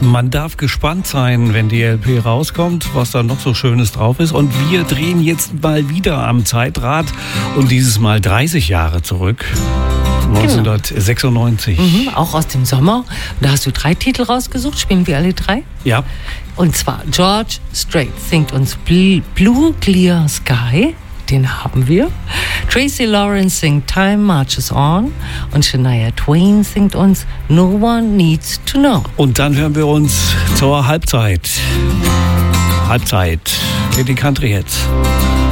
Man darf gespannt sein, wenn die LP rauskommt, was da noch so Schönes drauf ist. Und wir drehen jetzt mal wieder am Zeitrad und dieses Mal 30 Jahre zurück. 1996. Auch aus dem Sommer. Da hast du 3 Titel rausgesucht. Spielen wir alle 3? Ja. Und zwar George Strait singt uns Blue Clear Sky. Den haben wir. Tracy Lawrence singt Time Marches On. Und Shania Twain singt uns No One Needs to Know. Und dann hören wir uns zur Halbzeit. Halbzeit in die Country Hits.